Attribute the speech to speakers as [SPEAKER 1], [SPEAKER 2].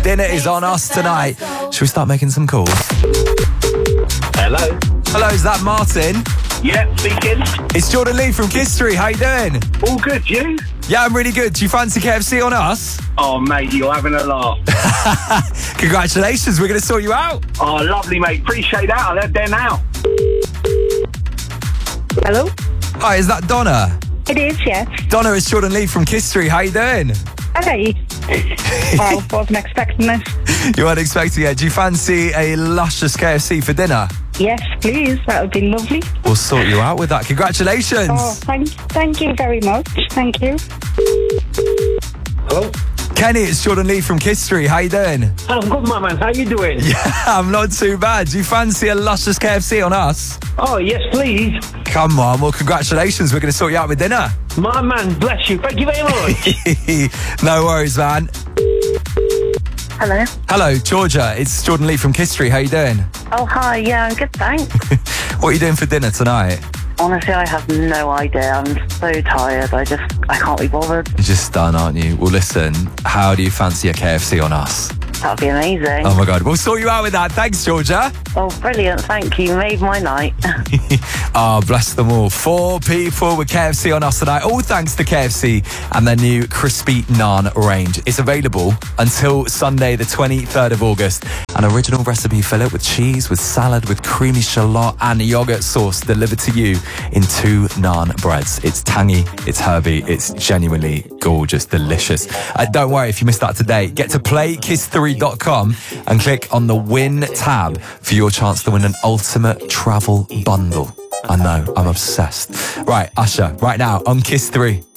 [SPEAKER 1] Dinner is on us tonight. Should we start making some calls?
[SPEAKER 2] Hello.
[SPEAKER 1] Hello, is that Martin?
[SPEAKER 2] Yeah, speaking.
[SPEAKER 1] It's Jordan Lee from Kiss3. How you doing?
[SPEAKER 2] All good, you?
[SPEAKER 1] Yeah, I'm really good. Do you fancy KFC on us?
[SPEAKER 2] Oh, mate, you're having a laugh.
[SPEAKER 1] Congratulations, we're going to sort you out.
[SPEAKER 2] Oh, lovely, mate. Appreciate that. I'll head there now.
[SPEAKER 3] Hello?
[SPEAKER 1] Hi, is that Donna?
[SPEAKER 3] It is, yes.
[SPEAKER 1] Donna, it's Jordan Lee from Kiss3. How you doing?
[SPEAKER 3] Hey. Well, wasn't expecting this.
[SPEAKER 1] You weren't expecting it. Do you fancy a luscious KFC for dinner?
[SPEAKER 3] Yes, please. That would be lovely.
[SPEAKER 1] We'll sort you out with that. Congratulations.
[SPEAKER 3] Oh, thank you very much. Thank you.
[SPEAKER 2] Hello?
[SPEAKER 1] Kenny, it's Jordan Lee from Kiss3. How you doing?
[SPEAKER 2] I'm good, my man. How you doing?
[SPEAKER 1] Yeah, I'm not too bad. Do you fancy a luscious KFC on us?
[SPEAKER 2] Oh, yes, please.
[SPEAKER 1] Come on. Well, congratulations. We're going to sort you out with dinner.
[SPEAKER 2] My man, bless you. Thank you very much.
[SPEAKER 1] No worries, man.
[SPEAKER 3] Hello?
[SPEAKER 1] Hello, Georgia. It's Jordan Lee from Kiss3. How you doing?
[SPEAKER 3] Oh, hi. Yeah, I'm good, thanks.
[SPEAKER 1] What are you doing for dinner tonight?
[SPEAKER 3] Honestly, I have no idea. I'm so tired. I can't be bothered.
[SPEAKER 1] You're just stunned, aren't you? Well, listen, how do you fancy a KFC on us?
[SPEAKER 3] That would be amazing.
[SPEAKER 1] Oh, my God. We'll sort you out with that. Thanks, Georgia.
[SPEAKER 3] Oh, brilliant. Thank you. Made my night.
[SPEAKER 1] Oh, bless them all. 4 people with KFC on us tonight. All thanks to KFC and their new crispy naan range. It's available until Sunday, the 23rd of August. An original recipe fillet with cheese, with salad, with creamy shallot and yogurt sauce delivered to you in 2 naan breads. It's tangy, it's herby, it's genuinely gorgeous, delicious. Don't worry if you missed that today. Get to playkiss3.com and click on the win tab for your chance to win an ultimate travel bundle. I know, I'm obsessed. Right, Usher, right now on Kiss 3.